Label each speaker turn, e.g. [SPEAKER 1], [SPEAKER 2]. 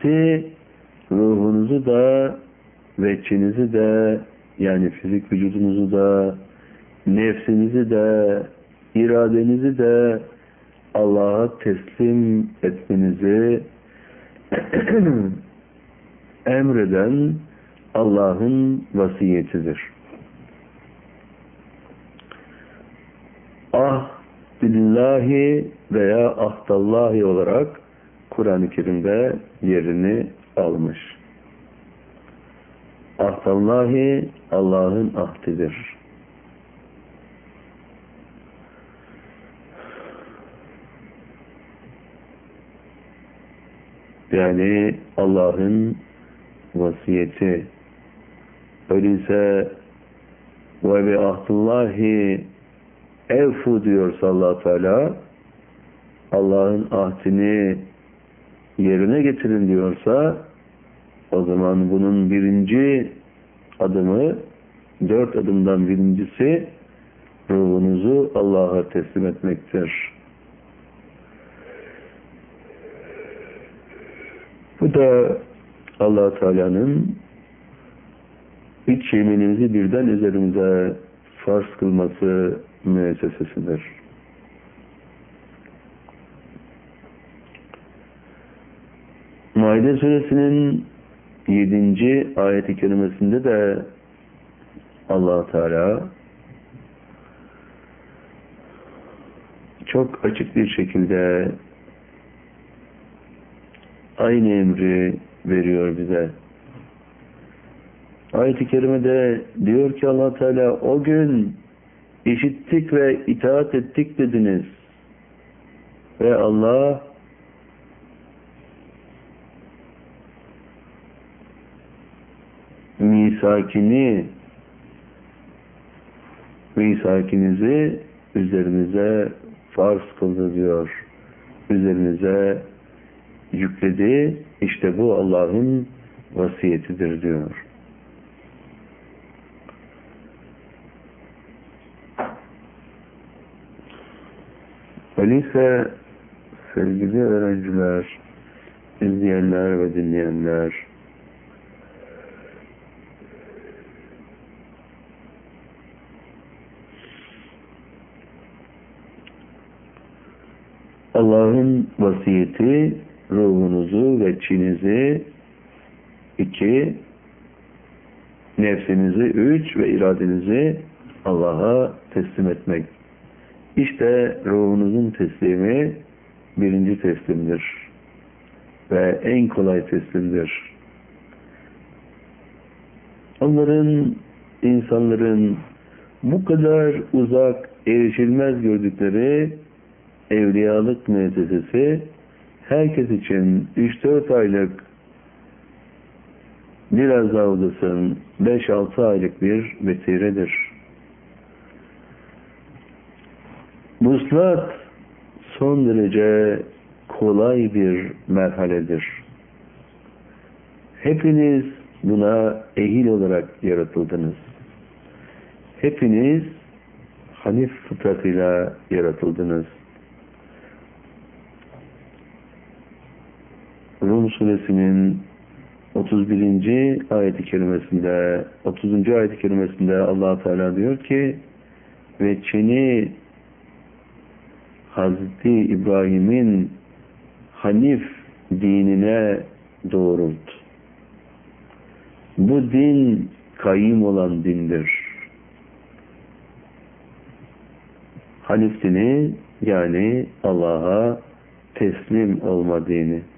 [SPEAKER 1] ahdi ruhunuzu da ve içinizi de, yani fizik vücudunuzu da, nefsinizi de, iradenizi de Allah'a teslim etmenizi emreden Allah'ın vasiyetidir. Ahdillahi veya ahdallahi olarak Kur'an-ı Kerim'de yerini almış. Ahdallahi Allah'ın ahdidir. Yani Allah'ın vasiyeti. Öyleyse ve bi ahdillahi evfu diyorsa Allah Teala, Allah'ın ahdini yerine getirin diyorsa, o zaman bunun birinci adımı, 4 adımdan birincisi ruhunuzu Allah'a teslim etmektir. Bu da Allah Teala'nın 3 yeminimizi birden üzerimize farz kılması müessesesidir. Maide suresinin 7. ayet-i kerimesinde de Allah Teala çok açık bir şekilde aynı emri veriyor bize. Ayet-i kerimede diyor ki Allah Teala, o gün işittik ve itaat ettik dediniz ve Allah misakinizi üzerinize farz kıldı diyor. Üzerinize yükledi. İşte bu Allah'ın vasiyetidir diyor. Öyleyse sevgili öğrenciler, izleyenler ve dinleyenler, Allah'ın vasiyeti ruhunuzu ve içinizi 2, nefsinizi 3 ve iradenizi Allah'a teslim etmek. İşte ruhunuzun teslimi birinci teslimdir ve en kolay teslimdir. İnsanların bu kadar uzak, erişilmez gördükleri evliyalık müessesesi herkes için 3-4 aylık, biraz daha uzasın 5-6 aylık bir vesiledir. Vuslat son derece kolay bir merhaledir. Hepiniz buna ehil olarak yaratıldınız. Hepiniz hanif fıtratıyla yaratıldınız. Rum suresinin 31. ayet-i kerimesinde, 30. ayet-i kerimesinde Allah Teala diyor ki, ve seni Hazreti İbrahim'in hanif dinine doğrult. Bu din kayyım olan dindir. Hanif dini, yani Allah'a teslim olma dini.